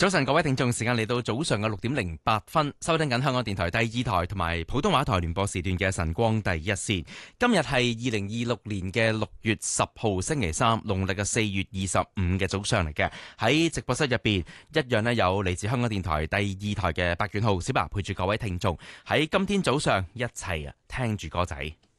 早晨，各位聽眾，時間嚟到早上嘅6:08，收聽緊香港電台第二台同埋普通話台聯播時段嘅晨光第一線。今日係2026年嘅6月10號星期三，農曆嘅4月25嘅早上嚟嘅。喺直播室入邊，一樣呢有嚟自香港電台第二台嘅白卷號小白陪住各位聽眾喺今天早上一齊聽住歌仔。